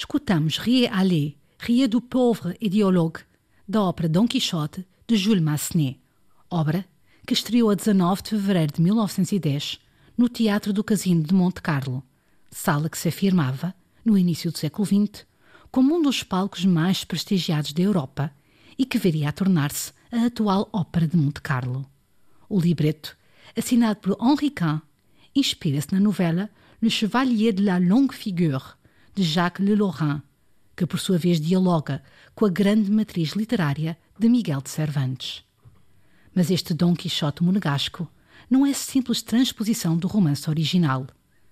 escutamos Rie Allez, Rie du pauvre idéologue, da ópera Dom Quixote, de Jules Massenet, obra que estreou a 19 de fevereiro de 1910 no Teatro do Casino de Monte Carlo, sala que se afirmava, no início do século XX, como um dos palcos mais prestigiados da Europa e que viria a tornar-se a atual Ópera de Monte Carlo. O libreto, assinado por Henri Quint, inspira-se na novela Le Chevalier de la Longue Figure, de Jacques Le Lorrain, que por sua vez dialoga com a grande matriz literária de Miguel de Cervantes. Mas este Dom Quixote monegasco não é simples transposição do romance original.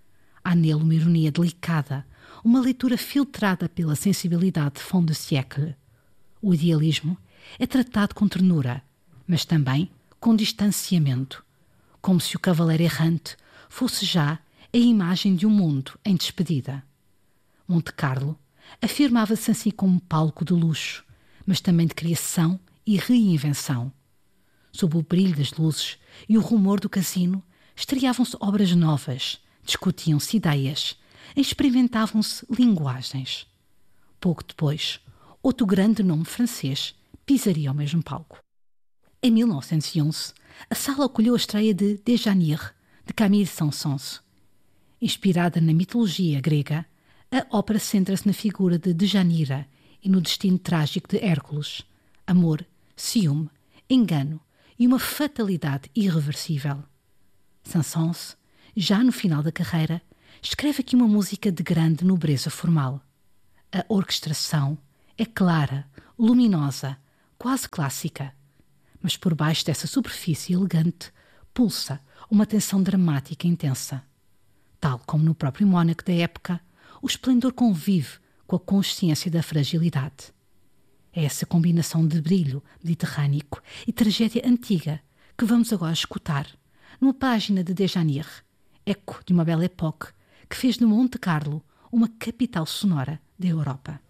Há nele uma ironia delicada, uma leitura filtrada pela sensibilidade de fond de siècle. O idealismo é tratado com ternura, mas também com distanciamento, como se o cavaleiro errante fosse já a imagem de um mundo em despedida. Monte Carlo afirmava-se assim como palco de luxo, mas também de criação e reinvenção. Sob o brilho das luzes e o rumor do casino, estreavam-se obras novas, discutiam-se ideias, experimentavam-se linguagens. Pouco depois, outro grande nome francês pisaria o mesmo palco. Em 1911, a sala acolheu a estreia de Déjanire, de Camille Saint-Saëns. Inspirada na mitologia grega, a ópera centra-se na figura de Deianira e no destino trágico de Hércules, amor, ciúme, engano e uma fatalidade irreversível. Saint-Saëns, já no final da carreira, escreve aqui uma música de grande nobreza formal. A orquestração é clara, luminosa, quase clássica, mas por baixo dessa superfície elegante pulsa uma tensão dramática intensa. Tal como no próprio Mónaco da época, o esplendor convive com a consciência da fragilidade. É essa combinação de brilho mediterrâneo e tragédia antiga que vamos agora escutar numa página de Déjanire, eco de uma bela époque que fez de Monte Carlo uma capital sonora da Europa.